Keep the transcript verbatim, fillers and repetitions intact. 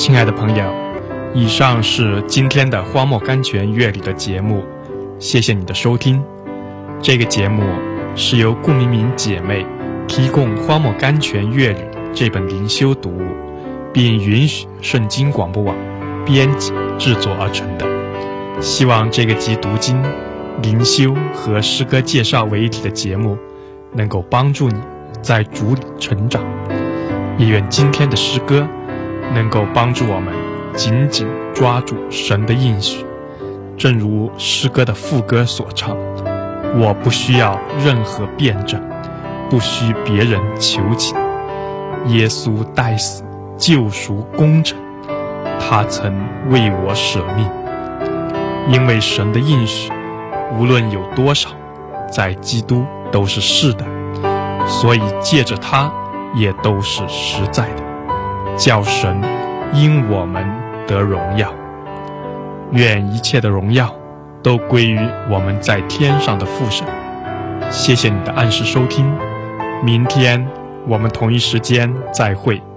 亲爱的朋友，以上是今天的荒漠甘泉乐旅的节目，谢谢你的收听。这个节目是由顾明明姐妹提供荒漠甘泉乐旅这本灵修读物，并允许圣经广播网编辑制作而成的。希望这个集读经、灵修和诗歌介绍为一体的节目能够帮助你在主里成长，也愿今天的诗歌能够帮助我们紧紧抓住神的应许。正如诗歌的副歌所唱，我不需要任何辩证，不需别人求情，耶稣代死，救赎功成，他曾为我舍命。因为神的应许无论有多少，在基督都是是的，所以借着他也都是实在的，叫神因我们得荣耀。愿一切的荣耀都归于我们在天上的父神。谢谢你的按时收听，明天我们同一时间再会。